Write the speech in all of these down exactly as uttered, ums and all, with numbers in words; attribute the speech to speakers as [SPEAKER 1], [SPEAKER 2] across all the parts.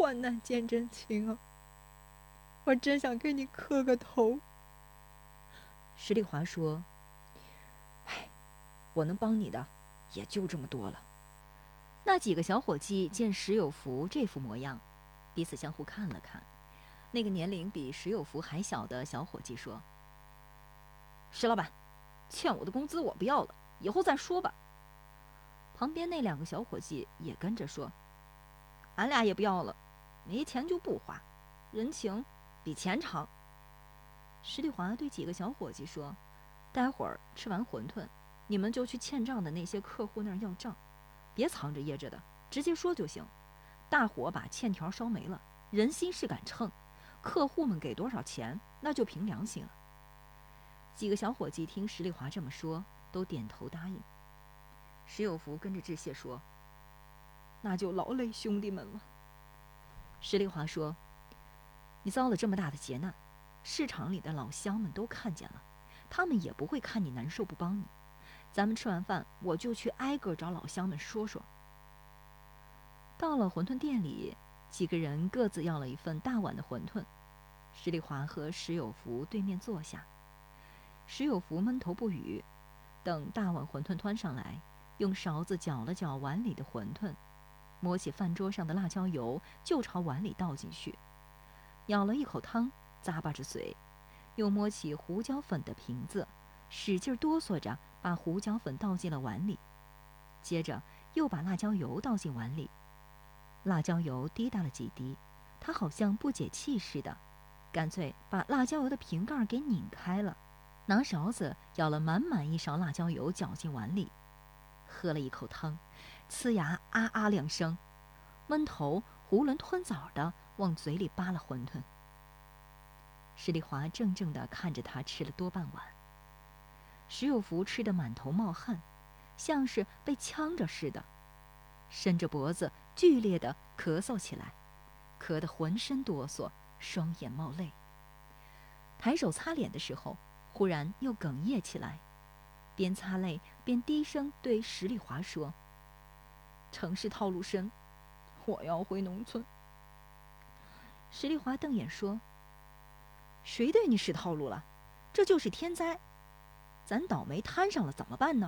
[SPEAKER 1] 患难见真情啊！我真想给你磕个头。”
[SPEAKER 2] 石丽华说：“唉，我能帮你的也就这么多了。”那几个小伙计见石有福这副模样，彼此相互看了看。那个年龄比石有福还小的小伙计说：“石老板，欠我的工资我不要了，以后再说吧。”旁边那两个小伙计也跟着说：“俺俩也不要了，没钱就不花，人情比钱长。”石丽华对几个小伙计说：“待会儿吃完馄饨，你们就去欠账的那些客户那儿要账，别藏着掖着的，直接说就行。大伙把欠条烧没了，人心是杆秤，客户们给多少钱，那就凭良心了。”几个小伙计听石丽华这么说，都点头答应。石有福跟着致谢说：“那就劳累兄弟们了。”石丽华说：“你遭了这么大的劫难，市场里的老乡们都看见了，他们也不会看你难受不帮你。咱们吃完饭，我就去挨个找老乡们说说。”到了馄饨店里，几个人各自要了一份大碗的馄饨。石丽华和石有福对面坐下，石有福闷头不语，等大碗馄饨端上来，用勺子搅了搅碗里的馄饨，摸起饭桌上的辣椒油就朝碗里倒进去，舀了一口汤，咂巴着嘴，又摸起胡椒粉的瓶子，使劲哆嗦着把胡椒粉倒进了碗里，接着又把辣椒油倒进碗里。辣椒油滴答了几滴，他好像不解气似的，干脆把辣椒油的瓶盖给拧开了，拿勺子舀了满满一勺辣椒油搅进碗里，喝了一口汤，呲牙啊啊两声，闷头囫囵吞枣的往嘴里扒了馄饨。石丽华怔怔地看着他吃了多半碗。石有福吃得满头冒汗，像是被呛着似的，伸着脖子剧烈地咳嗽起来，咳得浑身哆嗦，双眼冒泪。抬手擦脸的时候，忽然又哽咽起来，边擦泪边低声对石丽华说：“城市套路深，我要回农村。”石丽华瞪眼说：“谁对你使套路了？这就是天灾，咱倒霉摊上了怎么办呢？”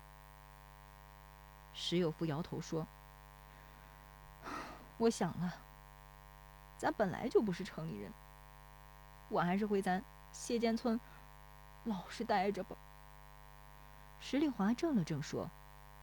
[SPEAKER 2] 石有福摇头说：“我想了，咱本来就不是城里人，我还是回咱谢间村老实待着吧。”石丽华怔了怔说：“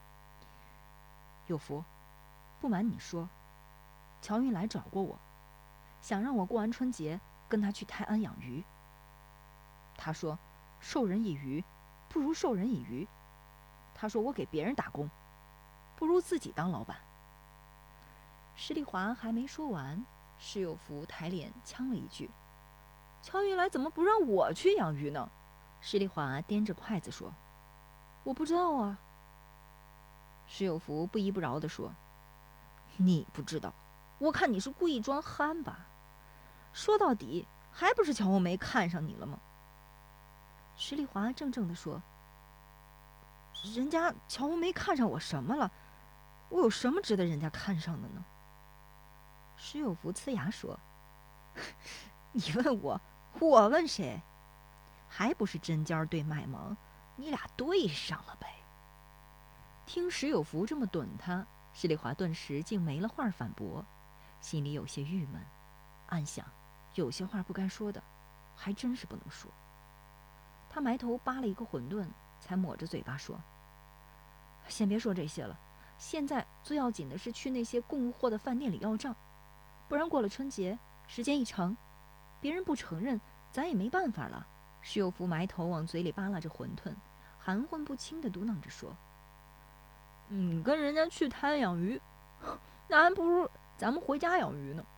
[SPEAKER 2] 有福，不瞒你说，乔云来找过我，想让我过完春节跟他去泰安养鱼。他说授人以鱼不如授人以渔，他说我给别人打工不如自己当老板。”石丽华还没说完，石有福抬脸呛了一句：“乔云来怎么不让我去养鱼呢？”石丽华掂着筷子说：“我不知道啊。”石有福不依不饶地说：“你不知道，我看你是故意装憨吧？说到底还不是乔红梅看上你了吗？”石丽华怔怔地说：“人家乔红梅看上我什么了？我有什么值得人家看上的呢？”石有福呲牙说：“你问我，我问谁？还不是针尖对麦芒，你俩对上了呗。”听石有福这么怼他，石丽华顿时竟没了话反驳，心里有些郁闷，暗想有些话不该说的，还真是不能说。他埋头扒了一个馄饨，才抹着嘴巴说：“先别说这些了，现在最要紧的是去那些供货的饭店里要账，不然过了春节，时间一长，别人不承认，咱也没办法了。”石有福埋头往嘴里扒拉着馄饨，含混不清地嘟囔着说：“嗯，跟人家去滩养鱼，那还不如咱们回家养鱼呢。”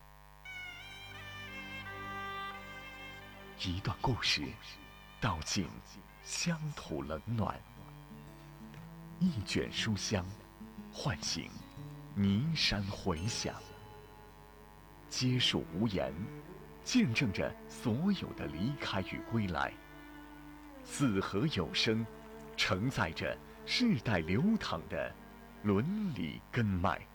[SPEAKER 3] 一段故事，道尽乡土冷暖；一卷书香，唤醒泥山回响。皆属无言，见证着所有的离开与归来。四合有声，承载着世代流淌的伦理根脉。